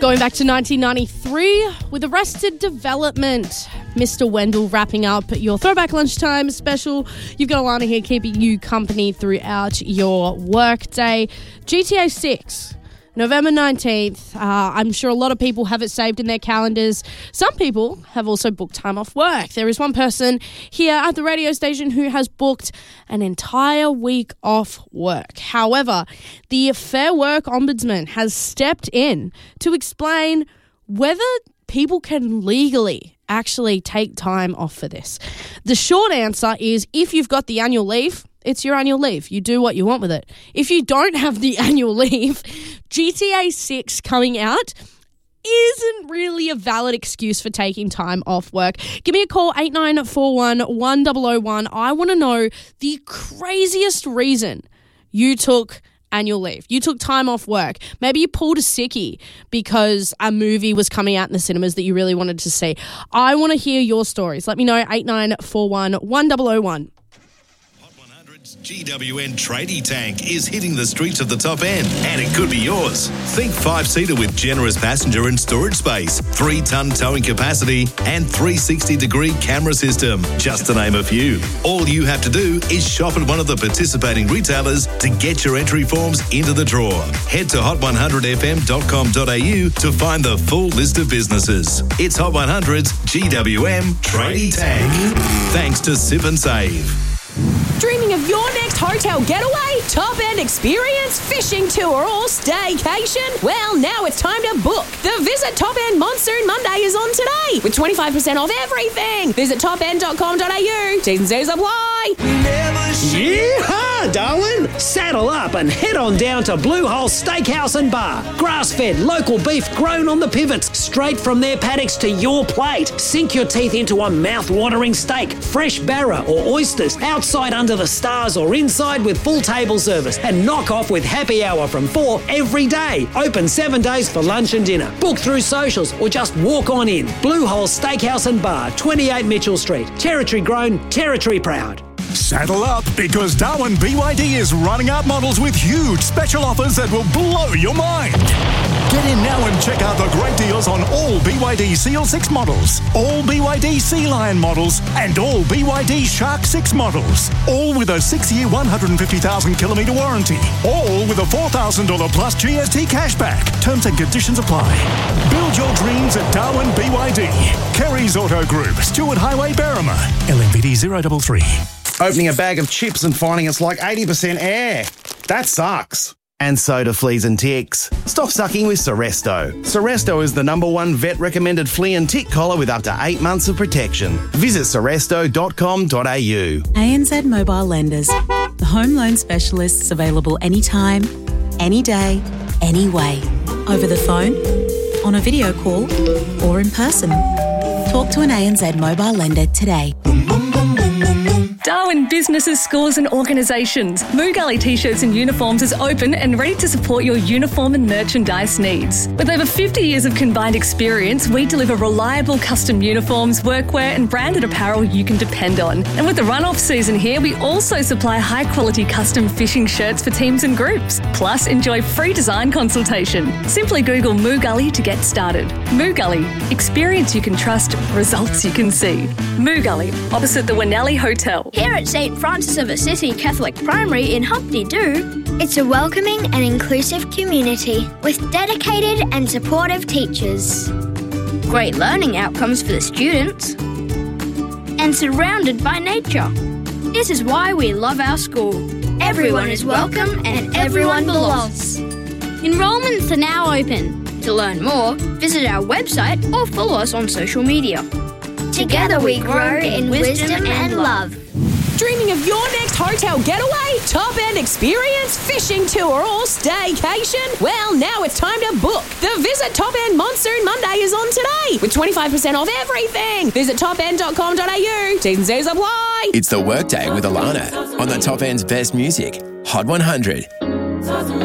Going back to 1993 with Arrested Development. Mr. Wendell wrapping up your Throwback Lunchtime special. You've got Alana here keeping you company throughout your workday. GTA 6, November 19th. I'm sure a lot of people have it saved in their calendars. Some people have also booked time off work. There is one person here at the radio station who has booked an entire week off work. However, the Fair Work Ombudsman has stepped in to explain whether people can legally actually take time off for this. The short answer is if you've got the annual leave, it's your annual leave. You do what you want with it. If you don't have the annual leave, GTA 6 coming out isn't really a valid excuse for taking time off work. Give me a call, 8941 1001. I want to know the craziest reason you took annual leave. You took time off work. Maybe you pulled a sickie because a movie was coming out in the cinemas that you really wanted to see. I want to hear your stories. Let me know, 8941 1001. GWN Tradie Tank is hitting the streets of the top end, and it could be yours. Think 5-seater with generous passenger and storage space, 3-ton towing capacity, and 360-degree camera system, just to name a few. All you have to do is shop at one of the participating retailers to get your entry forms into the draw. Head to hot100fm.com.au to find the full list of businesses. It's Hot 100's GWM Tradie Tank. Thanks to Sip and Save. Dreaming of your next hotel getaway, top-end experience, fishing tour or staycation? Well, now it's time to book. The Visit Top End Monsoon Monday is on today with 25% off everything. Visit topend.com.au. T's and C's apply. Yeehaw, Darwin! Saddle up and head on down to Blue Hole Steakhouse and Bar. Grass-fed, local beef grown on the pivots, straight from their paddocks to your plate. Sink your teeth into a mouth-watering steak, fresh barra or oysters, outside under the stars or inside with full table service, and knock off with happy hour from 4 every day. Open 7 days for lunch and dinner. Book through socials or just walk on in. Blue Hole Steakhouse and Bar, 28 Mitchell Street. Territory grown, territory proud. Saddle up because Darwin BYD is running out models with huge special offers that will blow your mind. Get in now and check out the great deals on all BYD Seal 6 models, all BYD Sea Lion models, and all BYD Shark 6 models. All with a 6-year, 150,000-kilometre warranty. All with a $4,000 plus GST cashback. Terms and conditions apply. Build your dreams at Darwin BYD. Kerry's Auto Group, Stewart Highway, Berrima. LMVD 033. Opening a bag of chips and finding it's like 80% air. That sucks. And so do fleas and ticks. Stop sucking with Seresto. Seresto is the #1 vet-recommended flea and tick collar with up to 8 months of protection. Visit seresto.com.au. ANZ Mobile Lenders. The home loan specialists available anytime, any day, any way. Over the phone, on a video call, or in person. Talk to an ANZ Mobile Lender today. Darwin businesses, schools and organisations. Moo Gully T-shirts and uniforms is open and ready to support your uniform and merchandise needs. With over 50 years of combined experience, we deliver reliable custom uniforms, workwear and branded apparel you can depend on. And with the run-off season here, we also supply high-quality custom fishing shirts for teams and groups. Plus, enjoy free design consultation. Simply Google Moo Gully to get started. Moo Gully. Experience you can trust, results you can see. Moo Gully, opposite the Winnelli Hotel. Here at St. Francis of Assisi Catholic Primary in Humpty Doo, it's a welcoming and inclusive community with dedicated and supportive teachers. Great learning outcomes for the students. And surrounded by nature. This is why we love our school. Everyone is welcome and everyone belongs. Enrollments are now open. To learn more, visit our website or follow us on social media. Together we grow in wisdom and love. Dreaming of your next hotel getaway, top-end experience, fishing tour or staycation? Well, now it's time to book. The Visit Top End Monsoon Monday is on today with 25% off everything. Visit topend.com.au. T's and C's apply. It's the Workday with Alana on the Top End's best music, Hot 100.